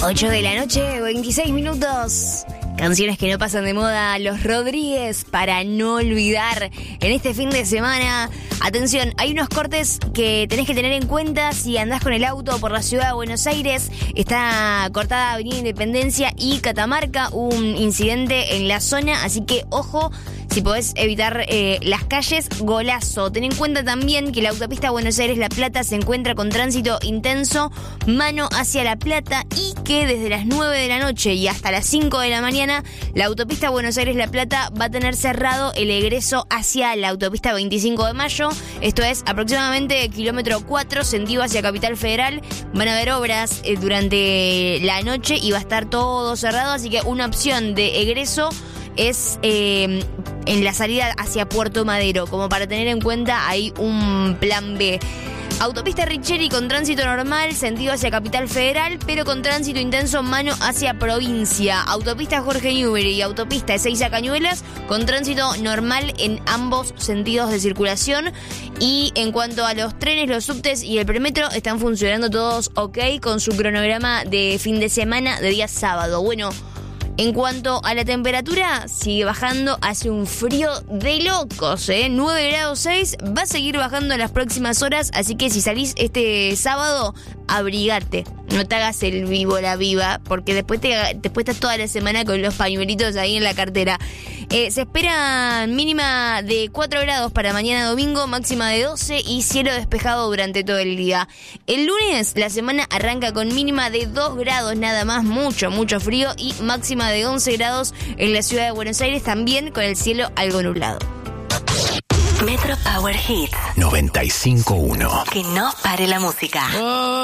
8 de la noche, 26 minutos. Canciones que no pasan de moda, Los Rodríguez, para no olvidar en este fin de semana. Atención, hay unos cortes que tenés que tener en cuenta si andás con el auto por la ciudad de Buenos Aires. Está cortada Avenida Independencia y Catamarca, un incidente en la zona, así que ojo. Si podés evitar las calles, golazo. Ten en cuenta también que la autopista Buenos Aires-La Plata se encuentra con tránsito intenso, mano hacia La Plata, y que desde las 9 de la noche y hasta las 5 de la mañana, la autopista Buenos Aires-La Plata va a tener cerrado el egreso hacia la autopista 25 de Mayo. Esto es aproximadamente kilómetro 4, sentido hacia Capital Federal. Van a haber obras durante la noche y va a estar todo cerrado, así que una opción de egreso es en la salida hacia Puerto Madero, como para tener en cuenta hay un plan B. Autopista Richeri con tránsito normal, sentido hacia Capital Federal, pero con tránsito intenso, mano hacia provincia. Autopista Jorge Newbery y autopista Ezeiza Cañuelas con tránsito normal en ambos sentidos de circulación. Y en cuanto a los trenes, los subtes y el premetro, están funcionando todos ok con su cronograma de fin de semana de día sábado. Bueno, en cuanto a la temperatura, sigue bajando, hace un frío de locos, 9 grados 6, va a seguir bajando en las próximas horas, así que si salís este sábado, abrigate, no te hagas el vivo, la viva, porque después estás toda la semana con los pañuelitos ahí en la cartera. Se espera mínima de 4 grados para mañana domingo, máxima de 12 y cielo despejado durante todo el día. El lunes la semana arranca con mínima de 2 grados nada más, mucho frío, y máxima de 11 grados en la ciudad de Buenos Aires, también con el cielo algo nublado. Metro Power Hits 95.1. Que no pare la música.